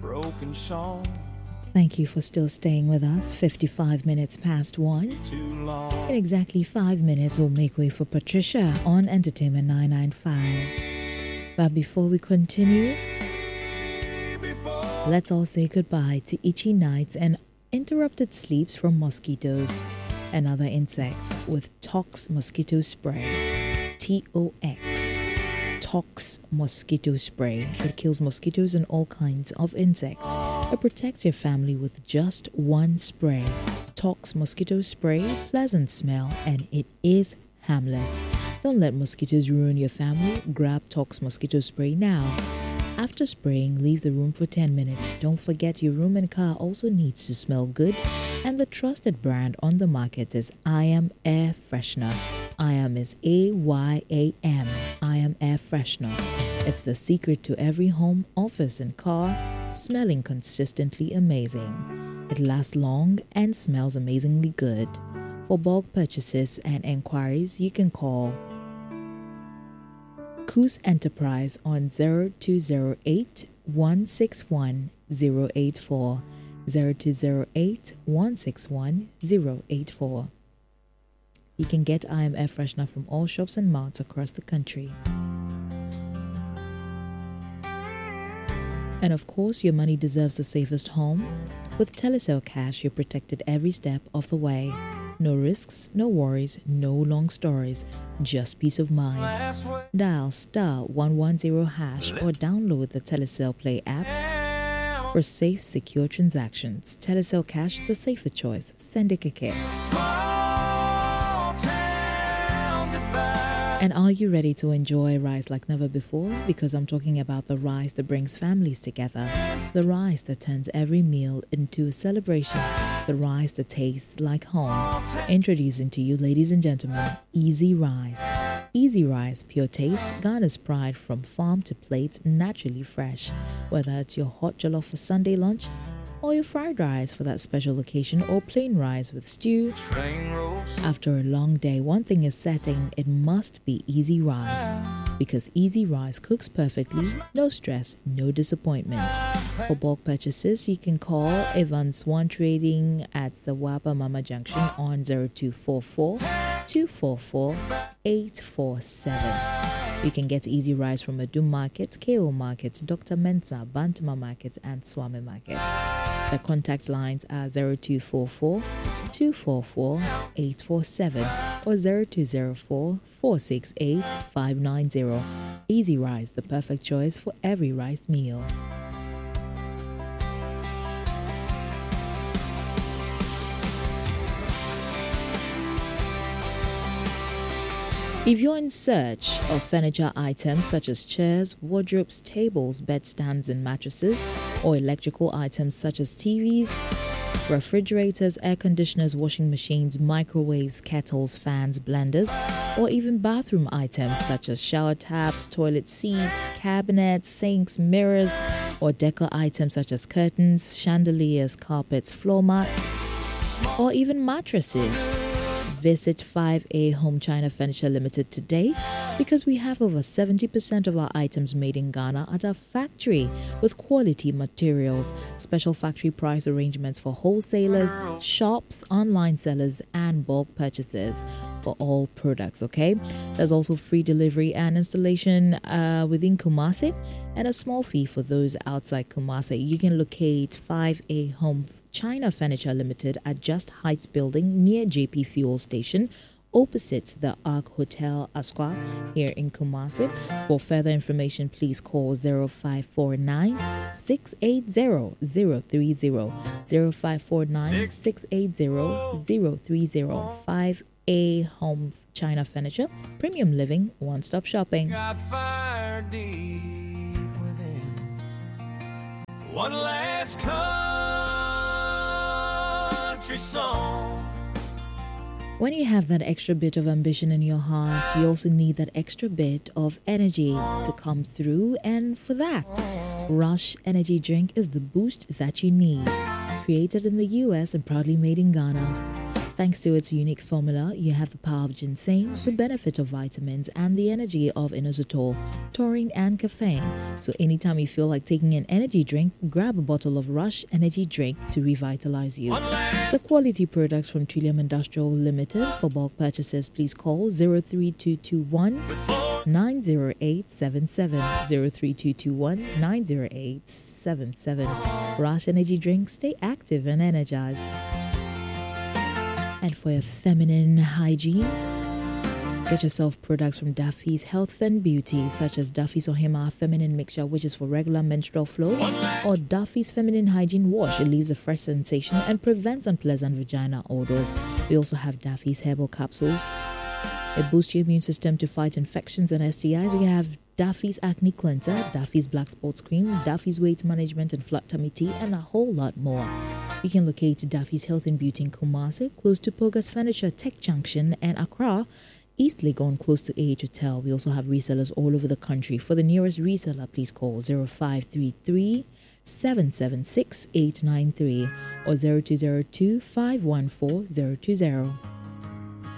broken song. Thank you for still staying with us. 55 minutes past 1. Too long. In exactly 5 minutes, we'll make way for Patricia on Entertainment 995. But before we continue, let's all say goodbye to itchy nights and interrupted sleeps from mosquitoes and other insects with Tox Mosquito Spray. TOX. Tox Mosquito Spray. It kills mosquitoes and all kinds of insects. It protects your family with just one spray. Tox Mosquito Spray, pleasant smell, and it is harmless. Don't let mosquitoes ruin your family. Grab Tox Mosquito Spray now. After spraying, leave the room for 10 minutes. Don't forget your room and car also needs to smell good. And the trusted brand on the market is IAM Air Freshener. IAM is AYAM. IAM Air Freshener. It's the secret to every home, office, and car smelling consistently amazing. It lasts long and smells amazingly good. For bulk purchases and enquiries, you can call Coos Enterprise on 0208 161 084. 0208 161 084. You can get IAM Air Freshener from all shops and marts across the country. And of course, your money deserves the safest home. With Telecel Cash, you're protected every step of the way. No risks, no worries, no long stories, just peace of mind. Dial star 110 hash or download the Telecel Play app for safe, secure transactions. Telecel Cash, the safer choice. Send it a And are you ready to enjoy rice like never before? Because I'm talking about the rice that brings families together. The rice that turns every meal into a celebration. The rice that tastes like home. Introducing to you, ladies and gentlemen, Easy Rice. Easy Rice, pure taste, Ghana's pride from farm to plate, naturally fresh. Whether it's your hot jollof for Sunday lunch, or your fried rice for that special occasion, or plain rice with stew. After a long day, one thing is certain, it must be Easy Rice. Because Easy Rice cooks perfectly, no stress, no disappointment. For bulk purchases, you can call Evans One Trading at Sawaba Mama Junction on 0244 244 847. You can get Easy Rice from Adum Market, KO Market, Dr. Mensa, Bantama Market, and Swami Market. The contact lines are 0244 244 847 or 0204 468 590. Easy Rice, the perfect choice for every rice meal. If you're in search of furniture items such as chairs, wardrobes, tables, bedstands, and mattresses, or electrical items such as TVs, refrigerators, air conditioners, washing machines, microwaves, kettles, fans, blenders, or even bathroom items such as shower taps, toilet seats, cabinets, sinks, mirrors, or decor items such as curtains, chandeliers, carpets, floor mats, or even mattresses. Visit 5A Home China Furniture Limited today because we have over 70% of our items made in Ghana at our factory with quality materials, special factory price arrangements for wholesalers, shops, online sellers, and bulk purchases for all products, okay? There's also free delivery and installation within Kumasi and a small fee for those outside Kumasi. You can locate 5A Home China Furniture Limited at Just Heights Building near JP Fuel Station, opposite the Ark Hotel Asqua here in Kumasi. For further information, please call 0549 680 030, 0549 680 030. 5A Home China Furniture, premium living, one-stop shopping. Got fire deep within. One last country song. When you have that extra bit of ambition in your heart, you also need that extra bit of energy to come through. And for that, Rush Energy Drink is the boost that you need. Created in the US and proudly made in Ghana. Thanks to its unique formula, you have the power of ginseng, the benefit of vitamins, and the energy of inositol, taurine, and caffeine. So anytime you feel like taking an energy drink, grab a bottle of Rush Energy Drink to revitalize you. It's a quality products from Trillium Industrial Limited. For bulk purchases, please call 03221 90877 03221 90877. Rush Energy Drink, stay active and energized. And for your feminine hygiene, get yourself products from Daffy's Health and Beauty, such as Daffy's Ohima Feminine Mixture, which is for regular menstrual flow, or Daffy's Feminine Hygiene Wash. It leaves a fresh sensation and prevents unpleasant vagina odors. We also have Daffy's Herbal Capsules. It boosts your immune system to fight infections and STIs. We have Daffy's Acne Cleanser, Daffy's Black Sports Cream, Daffy's Weight Management and Flat Tummy Tea, and a whole lot more. You can locate Daffy's Health and Beauty in Kumasi, close to Pogas Furniture, Tech Junction, and Accra, East Legon, close to AH Hotel. We also have resellers all over the country. For the nearest reseller, please call 0533 776 893 or 0202 514 020.